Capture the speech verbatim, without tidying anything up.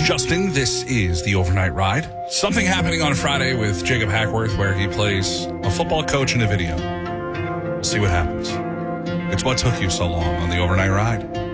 Justin. This is the Overnight Ride. Something happening on Friday with Jacob Hackworth where he plays a football coach in a video. See what happens. It's what took you so long on the Overnight Ride.